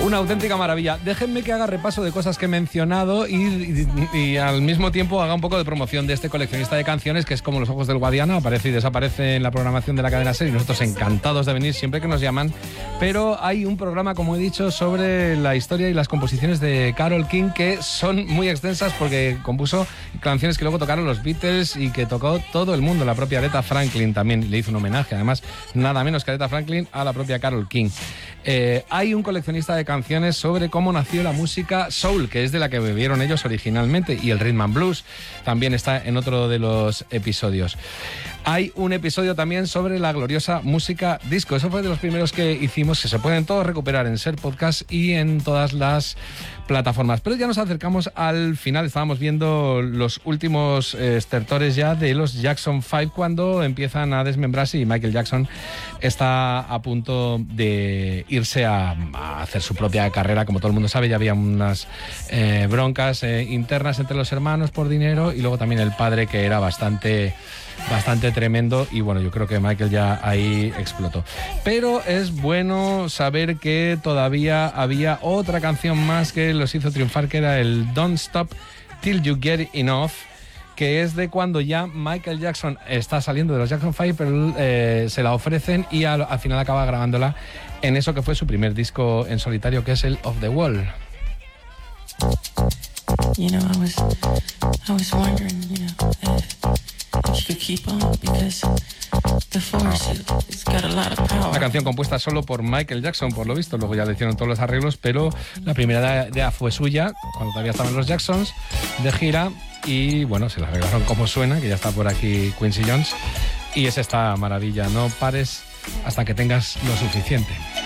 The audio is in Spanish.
Una auténtica maravilla. Déjenme que haga repaso de cosas que he mencionado y al mismo tiempo haga un poco de promoción de este coleccionista de canciones que es como los ojos del Guadiana, aparece y desaparece en la programación de la cadena SER y nosotros encantados de venir siempre que nos llaman. Pero hay un programa, como he dicho, sobre la historia y las composiciones de Carole King que son muy extensas porque compuso canciones que luego tocaron los Beatles y que tocó todo el mundo. La propia Aretha Franklin también le hizo un homenaje, además, nada menos que Aretha Franklin a la propia Carole King. Hay un coleccionista de canciones sobre cómo nació la música soul, que es de la que bebieron ellos originalmente, y el rhythm and blues también está en otro de los episodios. Hay un episodio también sobre la gloriosa música disco. Eso fue de los primeros que hicimos, que se pueden todos recuperar en Ser Podcast y en todas las plataformas. Pero ya nos acercamos al final. Estábamos viendo los últimos estertores ya de los Jackson 5 cuando empiezan a desmembrarse y Michael Jackson está a punto de irse a hacer su propia carrera. Como todo el mundo sabe, ya había unas broncas internas entre los hermanos por dinero y luego también el padre, que era bastante tremendo, y bueno, yo creo que Michael ya ahí explotó. Pero es bueno saber que todavía había otra canción más que los hizo triunfar, que era el Don't Stop Till You Get Enough, que es de cuando ya Michael Jackson está saliendo de los Jackson 5, pero se la ofrecen y al final acaba grabándola en eso que fue su primer disco en solitario, que es el Off the Wall. You know, I was wondering, you know, if you could keep on, because the force, it's got a lot of power. Una canción compuesta solo por Michael Jackson, por lo visto. Luego ya le hicieron todos los arreglos, pero la primera idea fue suya, cuando todavía estaban los Jacksons de gira, y bueno, se la arreglaron como suena, que ya está por aquí Quincy Jones, y es esta maravilla: no pares hasta que tengas lo suficiente.